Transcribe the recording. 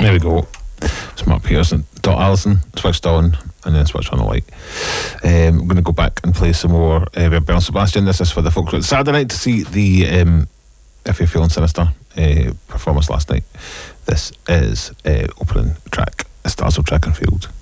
There we go. It's Mark Pearson. Alison switched on and then switched on the light. I'm going to go back and play some more Belle Sebastian. This is for the folks at Saturday night to see the If You're Feeling Sinister performance last night. This is opening track, Stars of Track and Field.